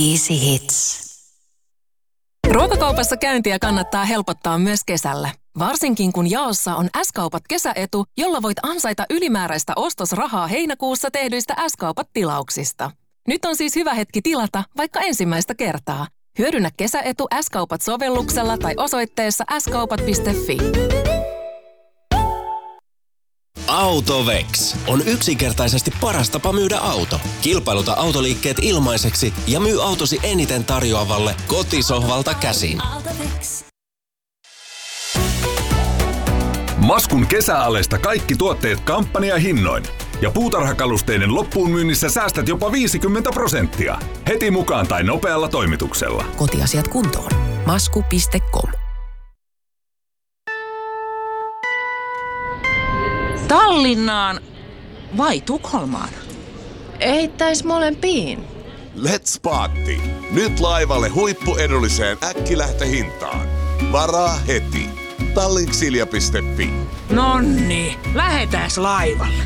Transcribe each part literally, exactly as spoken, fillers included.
Easy Hits. Ruokakaupassa käyntiä kannattaa helpottaa myös kesällä. Varsinkin kun jaossa on S-kaupat kesäetu, jolla voit ansaita ylimääräistä ostosrahaa heinäkuussa tehdyistä S-kaupat-tilauksista. Nyt on siis hyvä hetki tilata vaikka ensimmäistä kertaa. Hyödynnä kesäetu S-kaupat-sovelluksella tai osoitteessa s kaupat piste fi. AutoVex on yksinkertaisesti paras tapa myydä auto. Kilpailuta autoliikkeet ilmaiseksi ja myy autosi eniten tarjoavalle kotisohvalta käsin. Maskun kesäaleista kaikki tuotteet kampanjahinnoin. Ja puutarhakalusteiden loppuun myynnissä säästät jopa viisikymmentä prosenttia. Heti mukaan tai nopealla toimituksella. Kotiasiat kuntoon. masku piste com. Tallinnaan vai Tukholmaan? Eittäis molempiin. Let's party! Nyt laivalle huippuedulliseen äkkilähtöhintaan. Varaa heti. Tallinksilja piste fi. Nonni, lähetääs laivalle.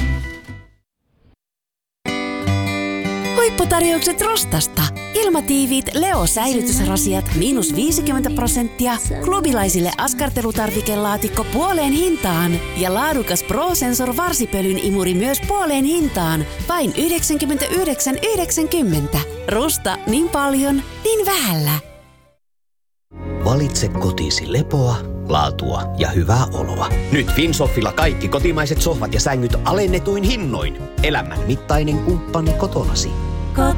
Huipputarjoukset Rostasta. Ilmatiiviit Leo-säilytysrasiat miinus viisikymmentä prosenttia, klubilaisille askartelutarvikelaatikko puoleen hintaan ja laadukas Pro-Sensor varsipölyn imuri myös puoleen hintaan. Vain yhdeksänkymmentäyhdeksän yhdeksänkymmentä. Rusta niin paljon, niin vähällä. Valitse kotisi lepoa, laatua ja hyvää oloa. Nyt Finsoffilla kaikki kotimaiset sohvat ja sängyt alennetuin hinnoin. Elämän mittainen kumppani kotonasi.